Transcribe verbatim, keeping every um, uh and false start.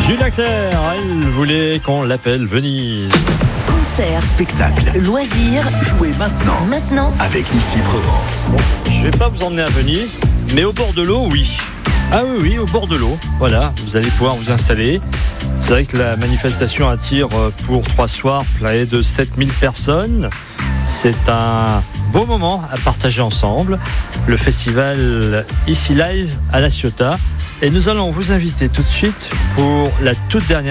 Julien Clerc, elle voulait qu'on l'appelle Venise. Concert, spectacle, loisirs, jouez maintenant. Maintenant, avec Ici Provence. Bon, je vais pas vous emmener à Venise, mais au bord de l'eau, oui. Ah oui, oui, au bord de l'eau. Voilà, vous allez pouvoir vous installer. C'est vrai que la manifestation attire pour trois soirs près de sept mille personnes. C'est un beau moment à partager ensemble. Le festival Ici Live à La Ciotat. Et nous allons vous inviter tout de suite pour la toute dernière